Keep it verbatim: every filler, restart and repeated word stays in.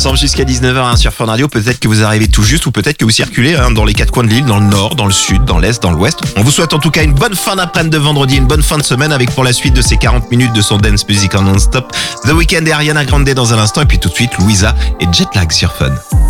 ensemble jusqu'à dix-neuf heures hein, sur Fun Radio. Peut-être que vous arrivez tout juste ou peut-être que vous circulez hein, dans les quatre coins de l'île, dans le nord, dans le sud, dans l'est, dans l'ouest. On vous souhaite en tout cas une bonne fin d'après-midi de vendredi, une bonne fin de semaine avec pour la suite de ces quarante minutes de son dance music en non-stop. The Weeknd et Ariana Grande dans un instant et puis tout de suite Louisa et Jetlag sur Fun.